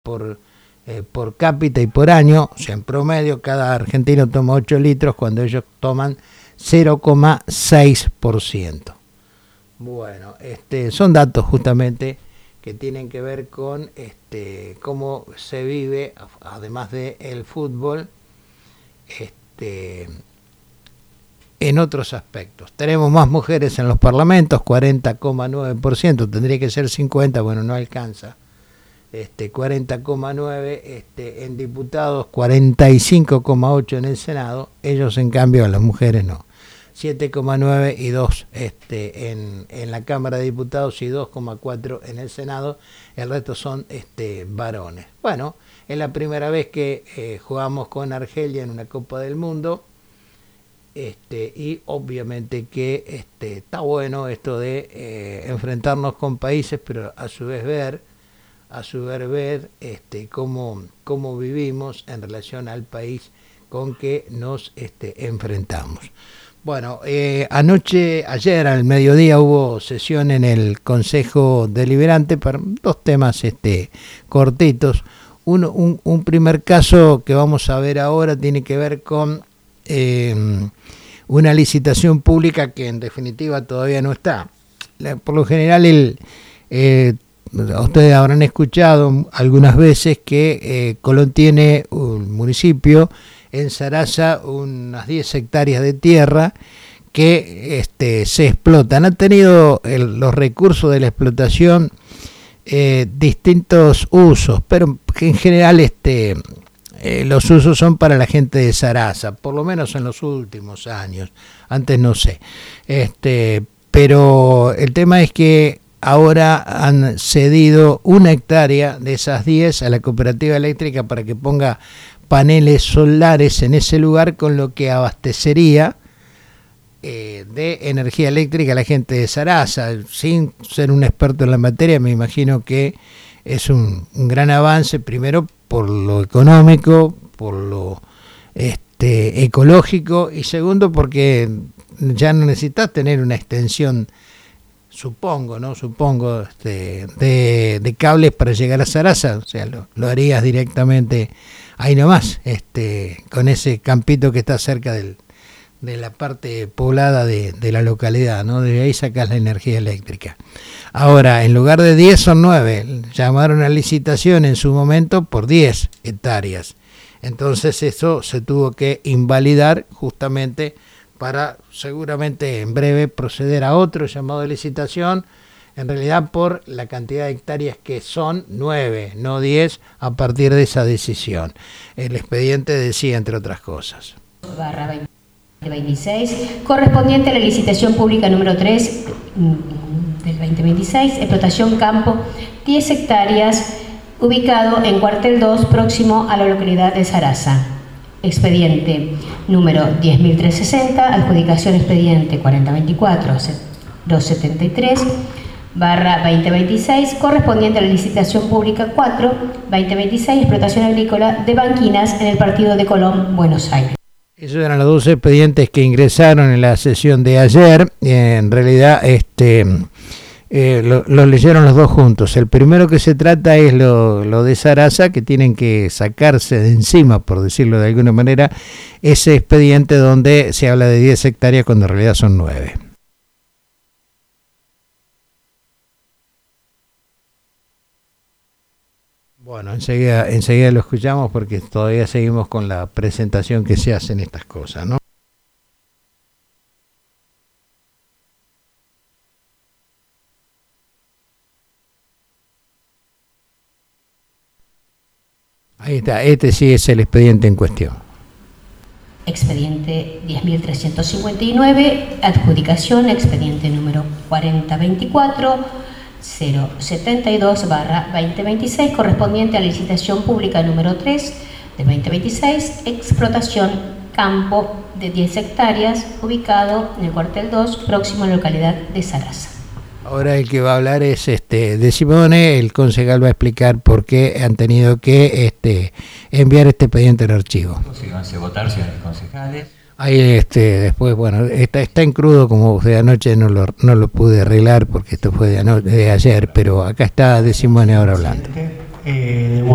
por cápita y por año. O sea, en promedio cada argentino toma 8 litros cuando ellos toman 0,6%. Bueno, son datos justamente que tienen que ver con cómo se vive, además del fútbol, en otros aspectos. Tenemos más mujeres en los parlamentos, 40,9%, tendría que ser 50%, bueno, no alcanza. 40,9%, en diputados, 45,8% en el Senado, ellos en cambio, las mujeres no. 7,9 y 2 en la Cámara de Diputados y 2,4 en el Senado, el resto son varones. Bueno, es la primera vez que jugamos con Argelia en una Copa del Mundo, y obviamente que está bueno esto de enfrentarnos con países, pero a su vez ver cómo vivimos en relación al país con que nos enfrentamos. Bueno, ayer al mediodía hubo sesión en el Consejo Deliberante para dos temas cortitos. Un primer caso que vamos a ver ahora tiene que ver con una licitación pública que en definitiva todavía no está. Por lo general, ustedes habrán escuchado algunas veces que Colón tiene un municipio en Sarasa, unas 10 hectáreas de tierra que se explotan. Han tenido los recursos de la explotación distintos usos, pero en general los usos son para la gente de Sarasa, por lo menos en los últimos años. Antes no sé. Pero el tema es que ahora han cedido 1 hectárea de esas 10 a la cooperativa eléctrica para que ponga paneles solares en ese lugar, con lo que abastecería de energía eléctrica a la gente de Sarasa. Sin ser un experto en la materia, me imagino que es un gran avance, primero por lo económico, por lo ecológico, y segundo porque ya no necesitas tener una extensión, supongo, de cables para llegar a Sarasa. O sea, lo harías directamente ahí nomás, con ese campito que está cerca de la parte poblada de la localidad, ¿no? Desde ahí sacas la energía eléctrica. Ahora, en lugar de 10 son 9. Llamaron a licitación en su momento por 10 hectáreas. Entonces eso se tuvo que invalidar justamente para seguramente en breve proceder a otro llamado de licitación, en realidad por la cantidad de hectáreas que son 9, no 10, a partir de esa decisión. El expediente decía, entre otras cosas. /2026, correspondiente a la licitación pública número 3 del 2026, explotación campo, 10 hectáreas, ubicado en Cuartel 2, próximo a la localidad de Sarasa. Expediente número 10.360, adjudicación expediente 4024-273/2026, correspondiente a la licitación pública 4/2026, explotación agrícola de banquinas en el partido de Colón, Buenos Aires. Esos eran los 2 expedientes que ingresaron en la sesión de ayer. En realidad los leyeron los dos juntos. El primero que se trata es lo de Sarasa, que tienen que sacarse de encima, por decirlo de alguna manera, ese expediente donde se habla de 10 hectáreas cuando en realidad son 9. Bueno, enseguida lo escuchamos porque todavía seguimos con la presentación que se hacen estas cosas, ¿no? Ahí está, sí es el expediente en cuestión. Expediente 10.359, adjudicación, expediente número 4024-072/2026, correspondiente a la licitación pública número 3 del 2026, explotación campo de 10 hectáreas, ubicado en el Cuartel 2, próximo a la localidad de Sarasa. Ahora el que va a hablar es de Simone. El concejal va a explicar por qué han tenido que enviar este expediente al archivo. Sí, van a votar, señores concejales. Ahí después, bueno, está en crudo, como de anoche no lo pude arreglar porque esto fue de ayer, pero acá está de Simone ahora hablando.